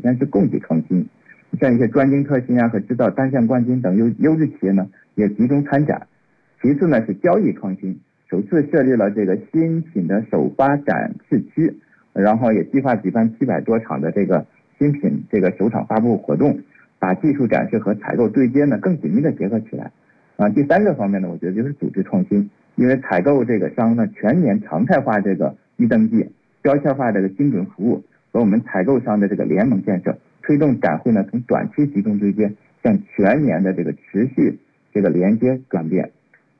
先是供给创新，像一些专精特新和制造单项冠军等优质企业呢也集中参展。其次呢是交易创新，首次设立了这个新品的首发展示区，然后也计划举办700多场的这个新品这个首场发布活动，把技术展示和采购对接呢更紧密的结合起来。第三个方面呢，我觉得就是组织创新，因为采购这个商呢全年常态化这个预登记、标签化这个精准服务和我们采购商的这个联盟建设，推动展会呢从短期集中对接向全年的这个持续这个连接转变。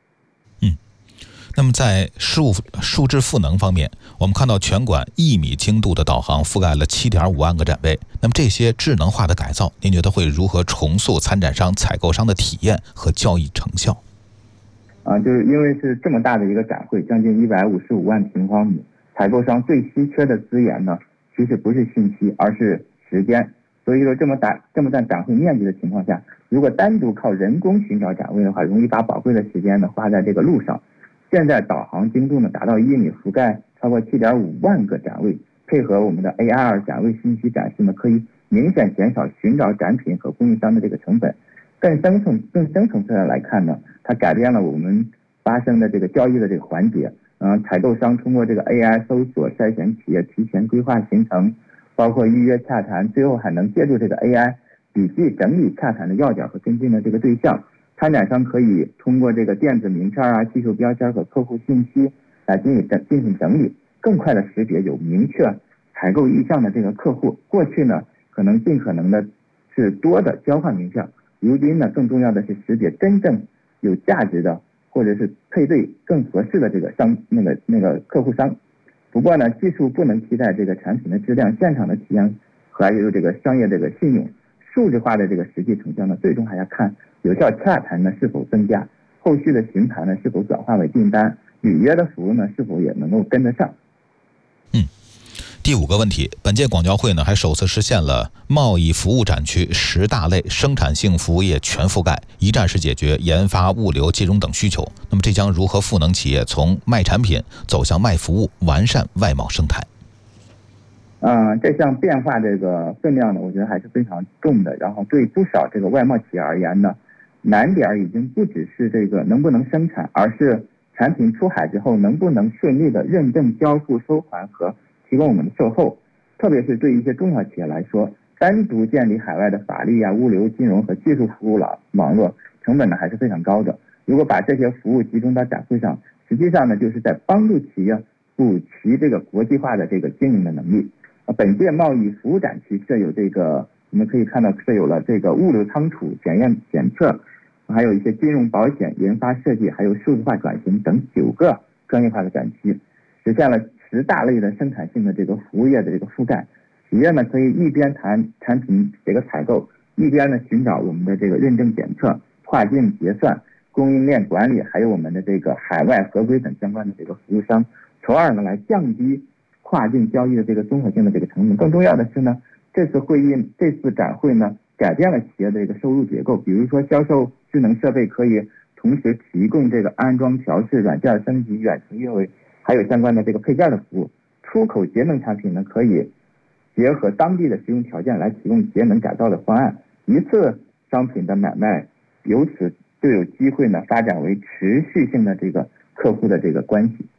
那么在数字赋能方面，我们看到全馆1米精度的导航覆盖了7.5万个展位。那么这些智能化的改造，您觉得会如何重塑参展商、采购商的体验和交易成效？ 就是因为是这么大的一个展会，将近155万平方米，采购商最稀缺的资源呢，其实不是信息，而是时间。所以说这么大展会面积的情况下，如果单独靠人工寻找展位的话，容易把宝贵的时间呢花在这个路上。现在导航精度呢达到1米，覆盖超过7.5万个展位，配合我们的 AR 展位信息展示呢，可以明显减少寻找展品和供应商的这个成本。更深层次的来看呢，它改变了我们发生的这个交易的这个环节。采购商通过这个 AI 搜索筛选企业，提前规划行程，包括预约洽谈，最后还能借助这个 AI 笔记整理洽谈的要点和跟进的这个对象。参展商可以通过这个电子名片技术标签和客户信息来进行整理，更快的识别有明确采购意向的这个客户。过去呢，可能尽可能的是多的交换名片，如今呢，更重要的是识别真正有价值的或者是配对更合适的这个客户商。不过呢，技术不能替代这个产品的质量、现场的体验还有这个商业这个信用。数字化的这个实际成效呢，最终还要看有效洽谈呢是否增加，后续的询谈呢是否转化为订单，履约的服务呢是否也能够跟得上。 第5个问题，本届广交会呢还首次实现了贸易服务展区10大类生产性服务业全覆盖，一站式解决研发、物流、金融等需求。那么这将如何赋能企业从卖产品走向卖服务，完善外贸生态？ 这项变化这个分量呢，我觉得还是非常重的。然后对不少这个外贸企业而言呢，难点已经不只是这个能不能生产，而是产品出海之后能不能顺利的认证、交付、收还和提供我们的售后。特别是对一些中小企业来说，单独建立海外的法律物流、金融和技术服务网络，成本呢还是非常高的。如果把这些服务集中到展会上，实际上呢就是在帮助企业补齐这个国际化的这个经营的能力。本届贸易服务展区设有我们可以看到设有了这个物流仓储、检验检测，还有一些金融保险、研发设计，还有数字化转型等9个专业化的展区，实现了10大类的生产性的这个服务业的这个覆盖。企业呢可以一边谈产品这个采购，一边呢寻找我们的这个认证检测、跨境结算、供应链管理，还有我们的这个海外合规等相关的这个服务商，从而呢来降低跨境交易的这个综合性的这个成本。更重要的是呢，这次展会呢改变了企业的这个收入结构。比如说销售智能设备可以同时提供这个安装、调试、软件升级、远程运维，还有相关的这个配件的服务。出口节能产品呢可以结合当地的使用条件来提供节能改造的方案。一次商品的买卖由此就有机会呢发展为持续性的这个客户的这个关系。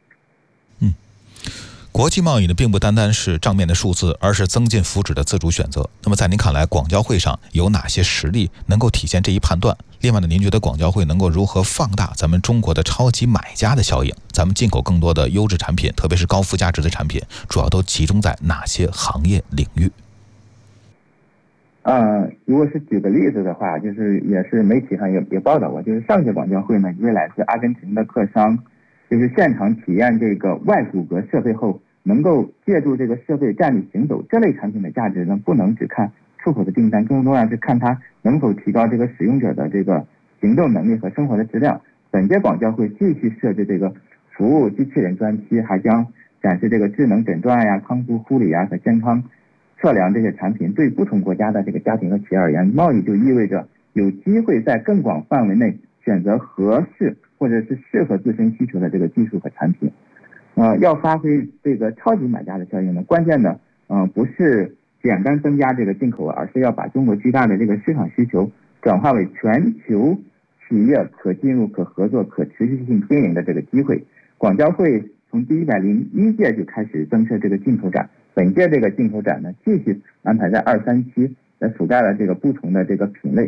国际贸易呢，并不单单是账面的数字，而是增进福祉的自主选择。那么在您看来，广交会上有哪些实例能够体现这一判断？另外呢，您觉得广交会能够如何放大咱们中国的超级买家的效应？咱们进口更多的优质产品，特别是高附加值的产品，主要都集中在哪些行业领域？ 如果是举个例子的话，就是也是媒体上也报道过，就是上届广交会呢，一位来自阿根廷的客商，就是现场体验这个外骨骼设备后，能够借助这个设备站立行走。这类产品的价值呢，不能只看出口的订单，更重要是看它能否提高这个使用者的这个行动能力和生活的质量。本届广交会继续设置这个服务机器人专区，还将展示这个智能诊断康复护理和健康测量这些产品。对不同国家的这个家庭和企业而言，贸易就意味着有机会在更广范围内选择合适或者是适合自身需求的这个技术和产品。要发挥这个超级买家的效应呢，关键的不是简单增加这个进口额，而是要把中国巨大的这个市场需求转化为全球企业可进入、可合作、可持续性经营的这个机会。广交会从第101届就开始增设这个进口展，本届这个进口展呢，继续安排在2、3期，在覆盖了这个不同的这个品类。